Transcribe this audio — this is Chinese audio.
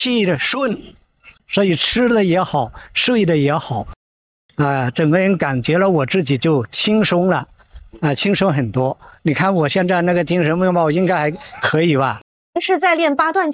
气的顺，所以吃的也好，睡的也好，整个人感觉了我自己就轻松了，轻松很多。你看我现在那个精神面貌应该还可以吧？ 是在练八段。